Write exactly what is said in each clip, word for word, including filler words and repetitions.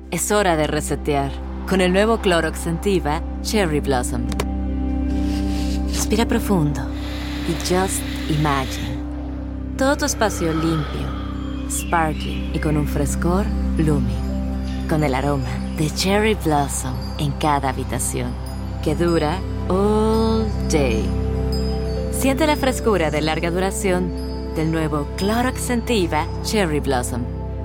Es hora de resetear con el nuevo Clorox Scentiva Cherry Blossom. Respira profundo y just imagine. Todo tu espacio limpio, sparkling y con un frescor blooming. Con el aroma de Cherry Blossom en cada habitación, que dura all day. Siente la frescura de larga duración del nuevo Clorox Scentiva Cherry Blossom.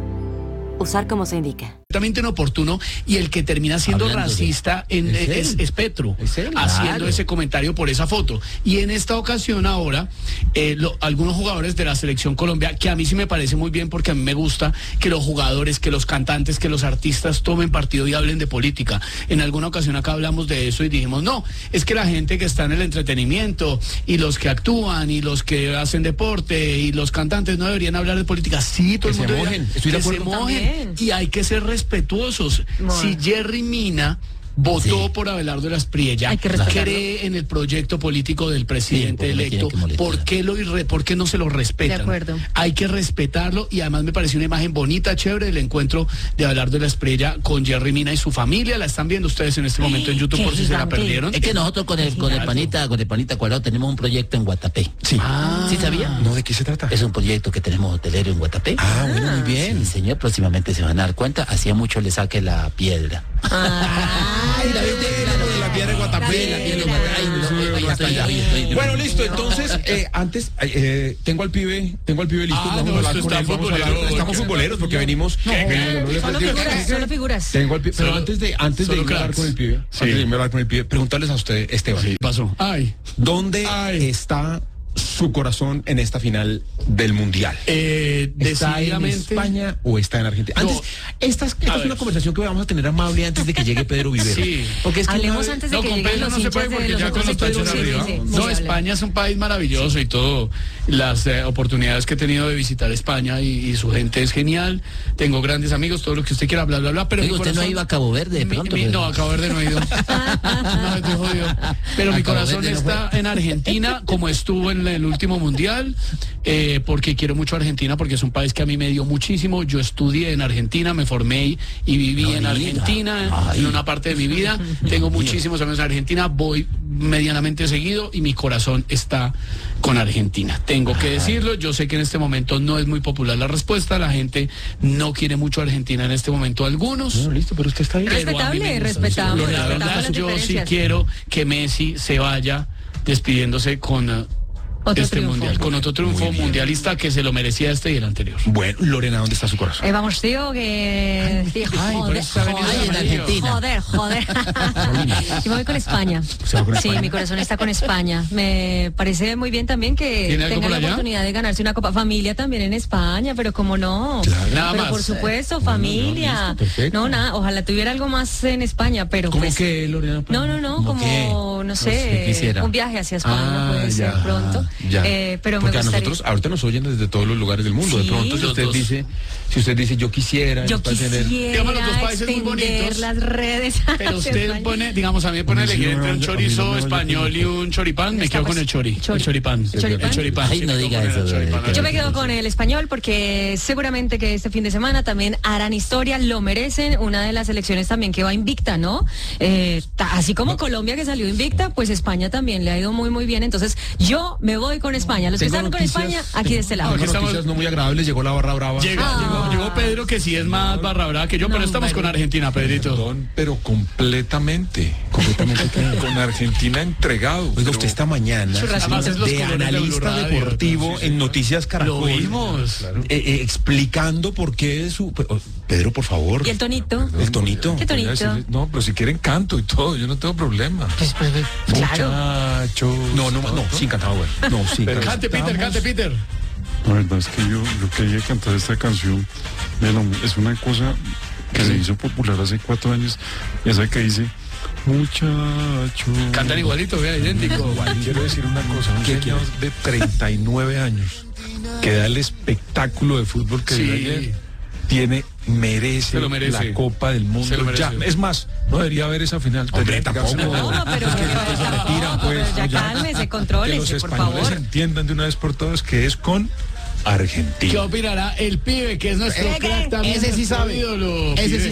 Usar como se indica. Completamente inoportuno, y el que termina siendo Hablando racista en, ¿Es, es, es Petro, ¿Es haciendo claro. ese comentario por esa foto. Y en esta ocasión ahora, eh, lo, algunos jugadores de la Selección Colombia, que a mí sí me parece muy bien, porque a mí me gusta que los jugadores, que los cantantes, que los artistas tomen partido y hablen de política. En alguna ocasión acá hablamos de eso y dijimos, no, es que la gente que está en el entretenimiento y los que actúan y los que hacen deporte y los cantantes no deberían hablar de política. Sí, todo que el mundo se mojen, debería, que se mojen, y hay que ser responsables. respetuosos. Bueno. Si Jerry Mina votó sí. por Abelardo de la Espriella, cree en el proyecto político del presidente sí, electo, ¿por qué, lo irre, ¿por qué no se lo respetan? De acuerdo. Hay que respetarlo, y además me pareció una imagen bonita, chévere, del encuentro de Abelardo de la Espriella con Jerry Mina y su familia. La están viendo ustedes en este momento en YouTube, por si se la perdieron. Es que nosotros con el, con el panita, con el panita Cuadrado tenemos un proyecto en Guatapé. Sí. Ah. ¿Sí sabía? No, ¿de qué se trata? Es un proyecto que tenemos hotelero en Guatapé. Ah, bueno, muy bien. Sí, señor, próximamente se van a dar cuenta. Hacía mucho le saque la piedra. Ah, Ay, la viste. La piedra de Guatapé, la piedra de Guatapé. Bueno, listo, entonces, eh, antes, eh, tengo al pibe, tengo al pibe listo. Ah, vamos no, a hablar con él, vamos a hablar, estamos futboleros porque venimos. No, no, no, solo figuras, solo figuras. Tengo al pibe, pero antes de, antes de irme a hablar con el pibe, sí. antes de irme a hablar con el pibe, preguntarles a usted, Esteban. Sí, pasó. Ay. ¿Dónde Ay. está su corazón en esta final del Mundial? Eh, ¿Está en España o está en Argentina? Antes, no, esta, es, esta es una conversación que vamos a tener amable antes de que llegue Pedro Vivero. Sí. Porque es que hablemos una, antes de no, que lleguen Pedro los no se puede, porque los ya con los tachos sí, arriba. Sí, sí, no, sí, España es un país maravilloso y todo. Las eh, oportunidades que he tenido de visitar España y, y su gente es genial. Tengo grandes amigos, todo lo que usted quiera, bla, bla, bla. Pero Oiga, usted corazón, no iba a Cabo Verde de pronto. Mi, mi, no, a Cabo Verde no he ido. No, estoy jodido. Pero a mi corazón está no en Argentina, como estuvo en el último Mundial. Eh, porque quiero mucho a Argentina, porque es un país que a mí me dio muchísimo. Yo estudié en Argentina, me formé y, y viví no, en Argentina Ay. en una parte de mi vida. Tengo muchísimos amigos en Argentina, voy medianamente seguido y mi corazón está con Argentina. Tengo que decirlo, yo sé que en este momento no es muy popular la respuesta, la gente no quiere mucho a Argentina en este momento, algunos. No, listo, pero usted está ahí. Respetable, respetable. La verdad, yo sí quiero que Messi se vaya despidiéndose con... Uh, Otro este triunfo. mundial, con otro triunfo mundialista que se lo merecía este y el anterior. Bueno, Lorena, ¿dónde está su corazón? Eh, vamos, tío, que... Sí, Ay, joder, joder, joder, en Argentina. joder, joder. Y me voy con España. Con sí, España? mi corazón está con España. Me parece muy bien también que tengan la oportunidad de ganarse una Copa Familia también en España, pero como no. Claro. Nada pero más. por supuesto, No, familia. no, listo, no, nada, ojalá tuviera algo más en España, pero ¿Cómo pues... que, Lorena? No, no, no, como, qué? no sé, sé un viaje hacia España Ah, puede ya, ser pronto. ya. Eh, pero Porque me a gustaría... nosotros, ahorita nos oyen desde todos los lugares del mundo. Sí. De pronto, si Los usted dos. dice, si usted dice yo quisiera, Yo para tener- quisiera Digamos, los dos países muy extender bonitos, las redes pero hacia usted España. pone, digamos, a mí me pone a A mí sí elegir no me entre un vaya- a mí chorizo no me vaya español con- y un choripán, me Está quedo pues, con el chori, chori. el choripán. ¿El choripán? El choripán. Ay, sí, no me diga quedo con el eso, choripán. de- Yo me quedo con el español porque seguramente que este fin de semana también harán historia, lo merecen, una de las elecciones también que va invicta, ¿no? Eh, ta- así como Colombia que salió invicta, pues España también le ha ido muy muy bien, entonces yo me voy con España. Los que Tengo están con noticias- España, aquí de este lado. Tengo Aquí estamos- noticias no muy agradables, llegó la barra brava. Llega, Ah. llegó, llegó Pedro, que sí es más barra brava que yo, No, pero estamos hombre. con Argentina, Pedrito. Perdón, pero completamente. Completamente qué. Con Argentina entregado. Oiga, pero- usted esta mañana Además es los de colores de analista Blue Radio, deportivo sí, sí. en Noticias Caracol. Lo vimos. eh, eh, explicando por qué su... Pedro, por favor. ¿Y el tonito? El tonito. ¿Qué Voy a tonito? decirle- no, pero si quieren canto y todo, yo no tengo problema. Pues, pues, pues, claro. Muchachos. No, no, no, sin cantaba, güey. No, sí. Pero- Cante, Peter, Estamos- cante, Peter. La verdad es que yo, yo quería cantar esta canción. Bueno, es una cosa que se hizo popular hace cuatro años. Esa que dice, muchacho. Cantan igualito, vea, idéntico. Quiero decir una cosa, un ¿Qué señor de treinta y nueve años que da el espectáculo de fútbol que Sí. dio ayer, tiene, merece, Se lo merece. la Copa del Mundo. Se lo merece. Ya, es más, no debería haber esa final. Hombre, Tendría que tampoco. quedarse en No, el- pero, Es que pero después se tampoco, retiran, pues, pero ya ¿no? cálmese, Que contrólese, los por españoles favor. entiendan de una vez por todas que es con ¿Qué Argentina. opinará el pibe, que es nuestro Eh, crack también? ese sí nuestro sabe. ídolo, Ese pibe? sí